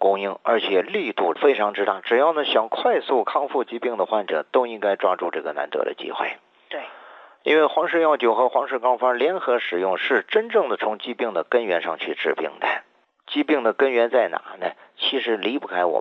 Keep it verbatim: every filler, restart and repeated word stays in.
供应，而且力度非常之大。只要呢想快速康复疾病的患者，都应该抓住这个难得的机会。 对， 因为黄氏药酒和黄氏膏方联合使用，是真正的从疾病的根源上去治病的。疾病的根源在哪呢？其实离不开我们